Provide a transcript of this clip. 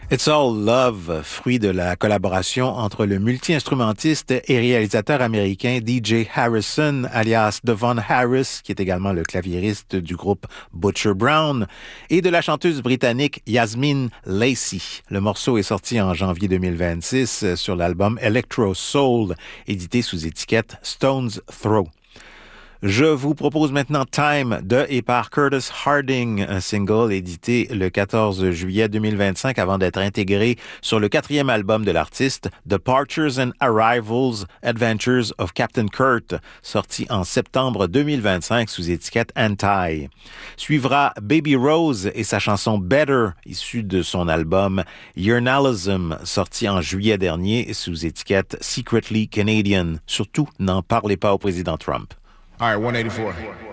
It's All Love, fruit de la collaboration entre le multi-instrumentiste et réalisateur américain DJ Harrison, alias Devon Harris, qui est également le claviériste du groupe Butcher Brown, et de la chanteuse britannique Yasmine Lacey. Le morceau est sorti en janvier 2026 sur l'album Electro Soul, édité sous étiquette Stone's Throw. Je vous propose maintenant Time de et par Curtis Harding, un single édité le 14 juillet 2025 avant d'être intégré sur le 4e album de l'artiste, Departures and Arrivals, Adventures of Captain Kurt, sorti en septembre 2025 sous étiquette Anti. Suivra Baby Rose et sa chanson Better, issue de son album Yearnalism, sorti en juillet dernier sous étiquette Secretly Canadian. Surtout, n'en parlez pas au président Trump. All right, 184.